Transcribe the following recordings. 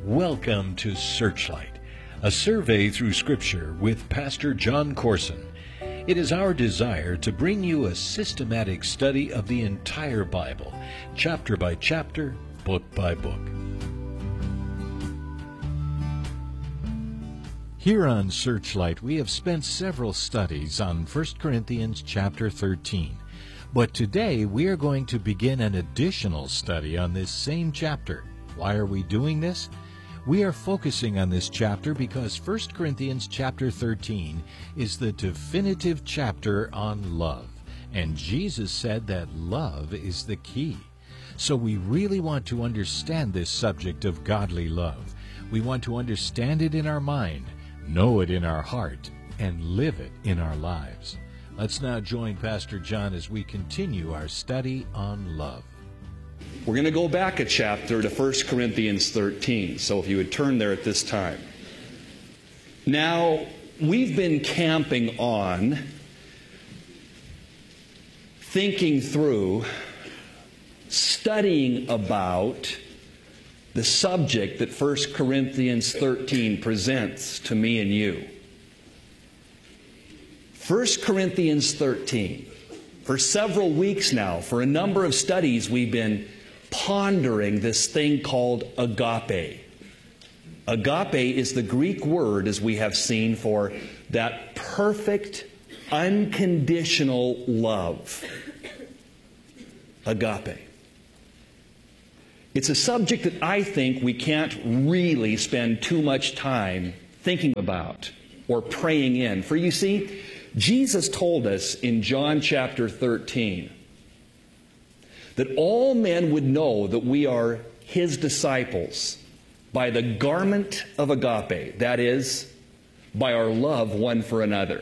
Welcome to Searchlight, a survey through Scripture with Pastor John Corson. It is our desire to bring you a systematic study of the entire Bible, chapter by chapter, book by book. Here on Searchlight, we have spent several studies on 1 Corinthians chapter 13. But today we are going to begin an additional study on this same chapter. Why are we doing this? We are focusing on this chapter because 1 Corinthians chapter 13 is the definitive chapter on love. And Jesus said that love is the key. So we really want to understand this subject of godly love. We want to understand it in our mind, know it in our heart, and live it in our lives. Let's now join Pastor John as we continue our study on love. We're going to go back a chapter to 1 Corinthians 13, so if you would turn there at this time. Now, we've been camping on thinking through, studying about the subject that 1 Corinthians 13 presents to me and you. 1 Corinthians 13. For several weeks now, for a number of studies, we've been pondering this thing called agape. Agape is the Greek word, as we have seen, for that perfect, unconditional love. Agape. It's a subject that I think we can't really spend too much time thinking about or praying in. For you see, Jesus told us in John chapter 13 that all men would know that we are His disciples by the garment of agape, that is, by our love one for another.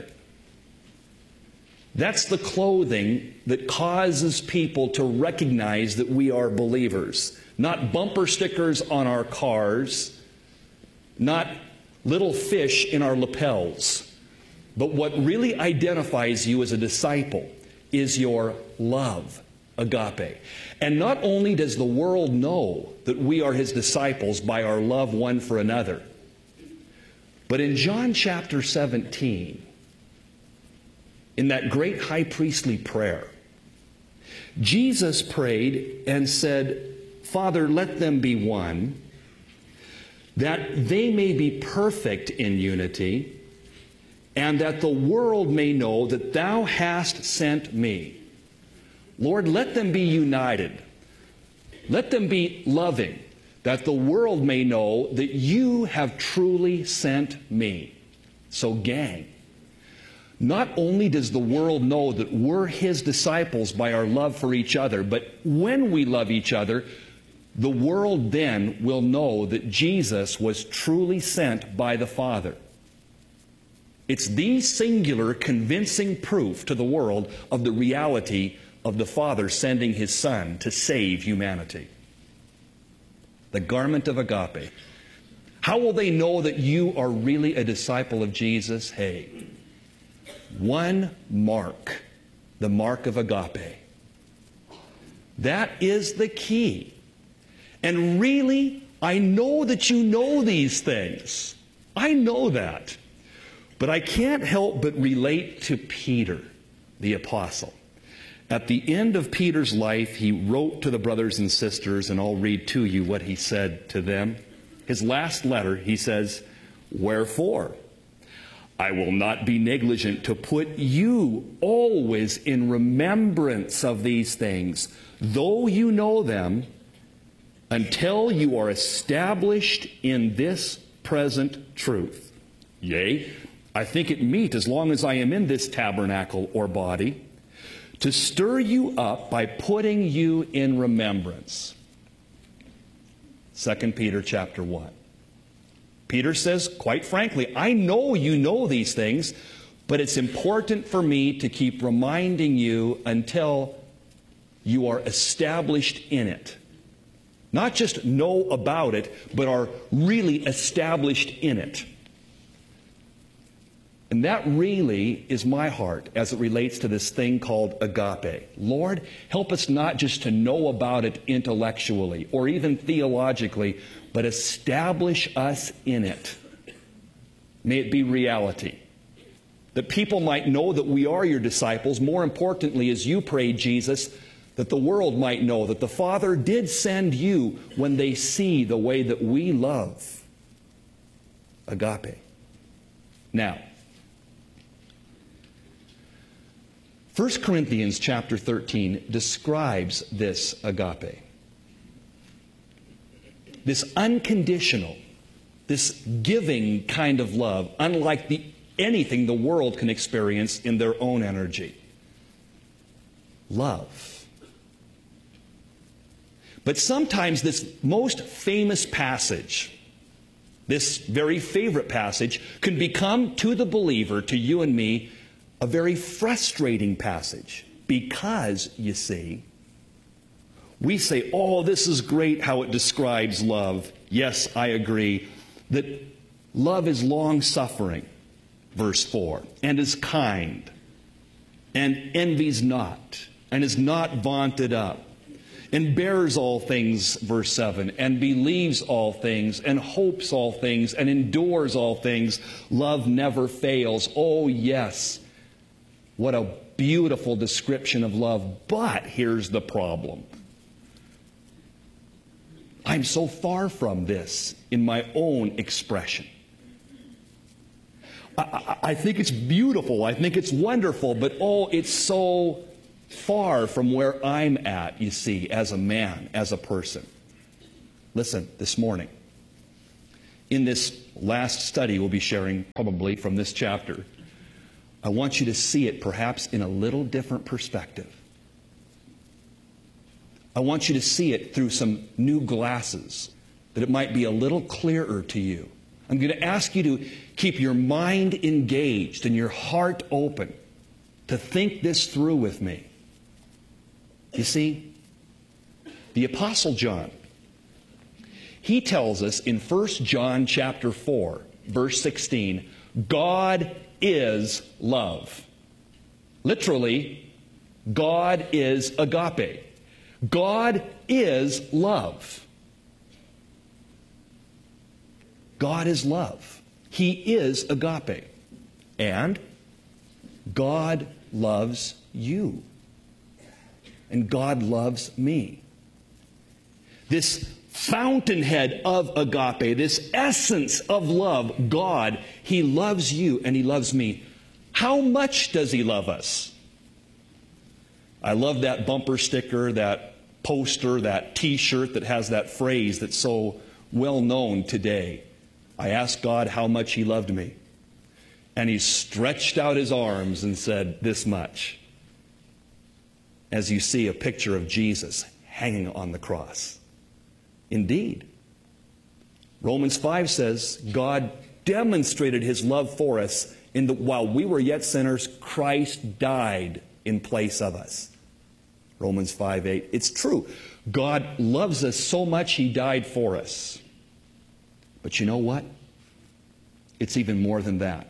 That's the clothing that causes people to recognize that we are believers. Not bumper stickers on our cars, not little fish in our lapels. But what really identifies you as a disciple is your love, agape. And not only does the world know that we are His disciples by our love one for another, but in John chapter 17, in that great high priestly prayer, Jesus prayed and said, Father, let them be one, that they may be perfect in unity, and that the world may know that Thou hast sent me. Lord, let them be united. Let them be loving, that the world may know that You have truly sent me. So, gang, not only does the world know that we're His disciples by our love for each other, but when we love each other, the world then will know that Jesus was truly sent by the Father. It's the singular convincing proof to the world of the reality of the Father sending His Son to save humanity. The garment of agape. How will they know that you are really a disciple of Jesus? Hey, one mark, the mark of agape. That is the key. And really, I know that you know these things. I know that. But I can't help but relate to Peter, the apostle. At the end of Peter's life, he wrote to the brothers and sisters, and I'll read to you what he said to them. His last letter, he says, Wherefore, I will not be negligent to put you always in remembrance of these things, though you know them, until you are established in this present truth. Yea, I think it meet, as long as I am in this tabernacle or body, to stir you up by putting you in remembrance. 2 Peter chapter 1. Peter says, quite frankly, I know you know these things, but it's important for me to keep reminding you until you are established in it. Not just know about it, but are really established in it. And that really is my heart as it relates to this thing called agape. Lord, help us not just to know about it intellectually or even theologically, but establish us in it. May it be reality. That people might know that we are your disciples. More importantly, as you prayed, Jesus, that the world might know that the Father did send you when they see the way that we love. Agape. Now, 1 Corinthians chapter 13 describes this agape. This unconditional, this giving kind of love, unlike anything the world can experience in their own energy. Love. But sometimes this most famous passage, this very favorite passage, can become to the believer, to you and me, a very frustrating passage. Because, you see, we say, oh, this is great how it describes love. Yes, I agree that love is long-suffering, verse 4, and is kind, and envies not, and is not vaunted up, and bears all things, verse 7, and believes all things, and hopes all things, and endures all things. Love never fails. Oh, yes. What a beautiful description of love. But here's the problem. I'm so far from this in my own expression. I think it's beautiful. I think it's wonderful. But oh, it's so far from where I'm at, you see, as a man, as a person. Listen, this morning, in this last study we'll be sharing probably from this chapter, I want you to see it perhaps in a little different perspective. I want you to see it through some new glasses, that it might be a little clearer to you. I'm going to ask you to keep your mind engaged and your heart open to think this through with me. You see, the Apostle John, he tells us in 1 John chapter 4, verse 16, God is love. Literally, God is agape. God is love. God is love. He is agape. And God loves you. And God loves me. This fountainhead of agape, this essence of love, God, He loves you and He loves me. How much does He love us? I love that bumper sticker, that poster, that T-shirt that has that phrase that's so well known today. I asked God how much He loved me. And He stretched out His arms and said, this much. As you see a picture of Jesus hanging on the cross. Indeed. Romans 5 says, God demonstrated His love for us in that while we were yet sinners, Christ died in place of us. Romans 5:8. It's true. God loves us so much He died for us. But you know what? It's even more than that.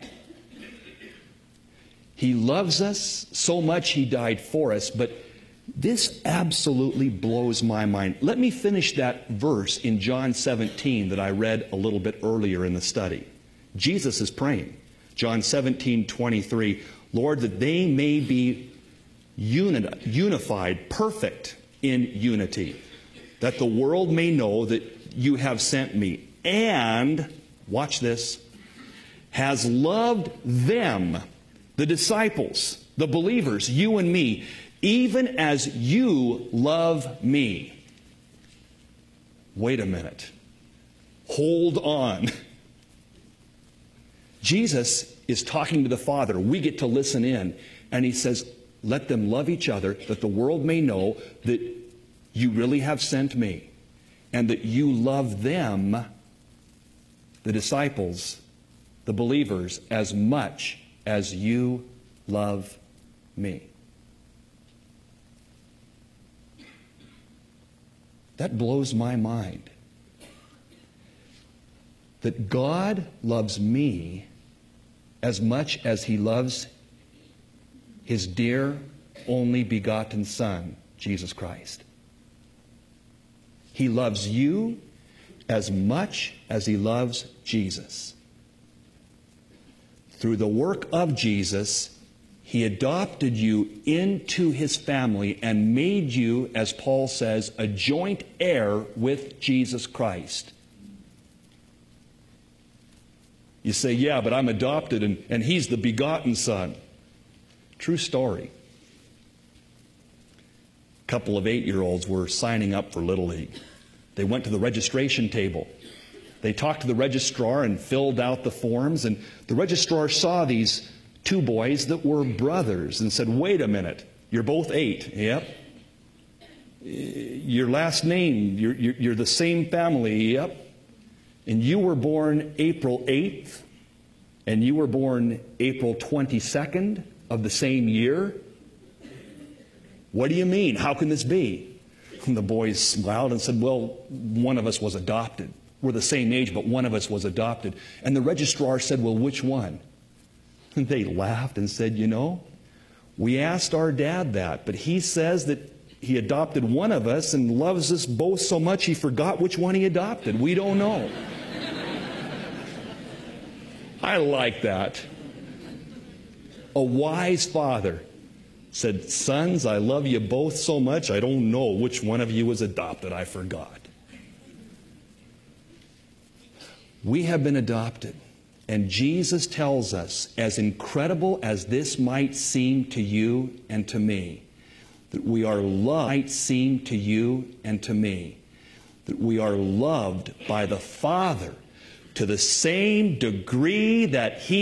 He loves us so much He died for us, but this absolutely blows my mind. Let me finish that verse in John 17 that I read a little bit earlier in the study. Jesus is praying. John 17:23, Lord, that they may be unified, perfect in unity, that the world may know that you have sent me, and, watch this, has loved them, the disciples, the believers, you and me, even as you love me. Wait a minute. Hold on. Jesus is talking to the Father. We get to listen in. And He says, let them love each other, that the world may know that you really have sent me, and that you love them, the disciples, the believers, as much as you love me. That blows my mind. That God loves me as much as He loves His dear, only begotten Son, Jesus Christ. He loves you as much as He loves Jesus. Through the work of Jesus, He adopted you into His family and made you, as Paul says, a joint heir with Jesus Christ. You say, yeah, but I'm adopted and He's the begotten Son. True story. A couple of 8-year-olds were signing up for Little League. They went to the registration table. They talked to the registrar and filled out the forms, and the registrar saw these 2 boys that were brothers and said, wait a minute, you're both 8. Yep. Your last name, you're the same family. Yep. And you were born April 8th, and you were born April 22nd of the same year. What do you mean? How can this be? And the boys smiled and said, well, one of us was adopted. We're the same age, but one of us was adopted. And the registrar said, well, which one? And they laughed and said, you know, we asked our dad that, but he says that he adopted one of us and loves us both so much he forgot which one he adopted. We don't know. I like that. A wise father said, sons, I love you both so much, I don't know which one of you was adopted. I forgot. We have been adopted. And Jesus tells us, as incredible as this might seem to you and to me, that we are loved, might seem to you and to me, that we are loved by the Father to the same degree that He